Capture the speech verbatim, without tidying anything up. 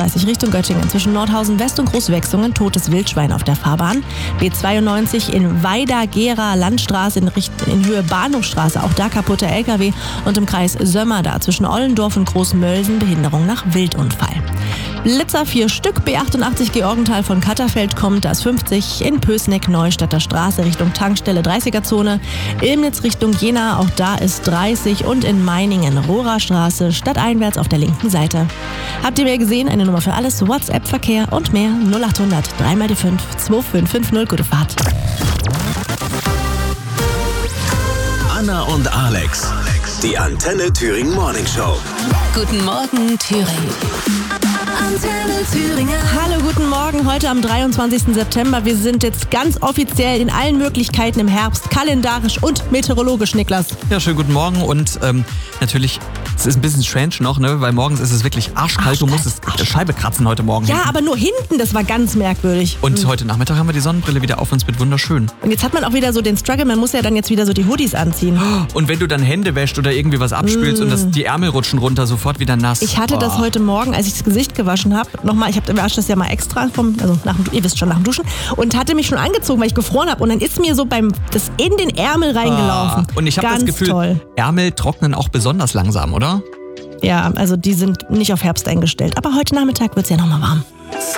dreiunddreißig Richtung Göttingen. Zwischen Nordhausen West und Großwechsungen totes Wildschwein auf der Fahrbahn. B zweiundneunzig in Weida-Gera Landstraße in, Richt- in Höhe Bahnhofstraße. Auch da kaputter L K W. Und im Kreis Sömmerda zwischen Ollendorf und Großmölsen Behinderung nach Wildunfall. Blitzer vier Stück, B achtundachtzig Georgenthal von Katterfeld kommt, da ist fünfzig, in Pößneck Neustädter Straße Richtung Tankstelle dreißiger-Zone, Ilmnitz Richtung Jena, auch da ist dreißig und in Meiningen Rohrer Straße stadteinwärts auf der linken Seite. Habt ihr mehr gesehen? Eine Nummer für alles, WhatsApp-Verkehr und mehr null achthundert drei mal die fünf zwei fünf fünf null. Gute Fahrt. Anna und Alex, die Antenne Thüringen Morning Show. Guten Morgen, Thüringen. Antenne Thüringen. Hallo, guten Morgen. Heute am dreiundzwanzigsten September. Wir sind jetzt ganz offiziell in allen Möglichkeiten im Herbst, kalendarisch und meteorologisch, Niklas. Ja, schönen guten Morgen und ähm, natürlich, es ist ein bisschen strange noch, ne, weil morgens ist es wirklich arschkalt. Arschkalt, Du musstest arschkalt. Scheibe kratzen heute Morgen. Ja, hinten. aber nur hinten, das war ganz merkwürdig. Und Mhm. heute Nachmittag haben wir die Sonnenbrille wieder auf uns mit wunderschön. Und jetzt hat man auch wieder so den Struggle, man muss ja dann jetzt wieder so die Hoodies anziehen. Und wenn du dann Hände wäscht oder irgendwie was abspülst und das, die Ärmel rutschen runter, sofort wieder nass. Ich hatte das Oh. heute Morgen, als ich das Gesicht gewaschen habe, nochmal, ich habe wasche das ja mal extra, vom, also nach dem, ihr wisst schon, nach dem Duschen, und hatte mich schon angezogen, weil ich gefroren habe. Und dann ist mir so beim das in den Ärmel reingelaufen. Ah. Und ich habe Ganz das Gefühl, toll. Ärmel trocknen auch besonders langsam, oder? Ja, also die sind nicht auf Herbst eingestellt. Aber heute Nachmittag wird es ja nochmal warm.